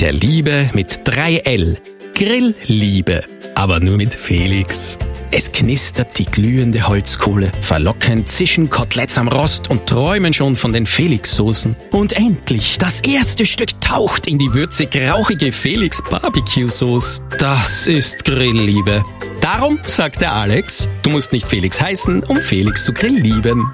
der Liebe mit 3L. Grillliebe, aber nur mit Felix. Es knistert die glühende Holzkohle, verlockend zischen Koteletts am Rost und träumen schon von den Felix-Soßen. Und endlich, das erste Stück taucht in die würzig-rauchige Felix-Barbecue-Sauce. Das ist Grillliebe. Darum sagt der Alex, du musst nicht Felix heißen, um Felix zu grilllieben.